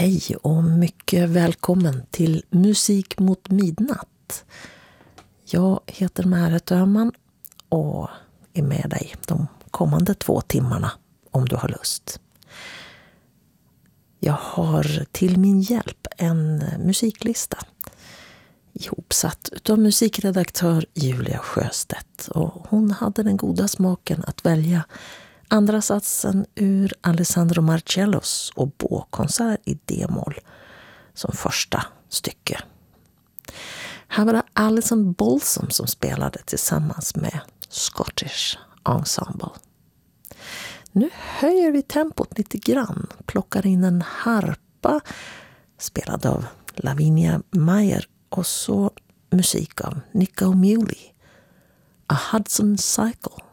Hej och mycket välkommen till Musik mot midnatt. Jag heter Märet Öhman och är med dig de kommande 2 timmarna om du har lust. Jag har till min hjälp en musiklista ihopsatt utav musikredaktör Julia Sjöstedt, och hon hade den goda smaken att välja andra satsen ur Alessandro Marcellos oboekonsert i D-moll som första stycke. Här var det Alison Balsom som spelade tillsammans med Scottish Ensemble. Nu höjer vi tempot lite grann, plockar in en harpa spelad av Lavinia Meyer och så musik av Nico Muhly, A Hudson Cycle.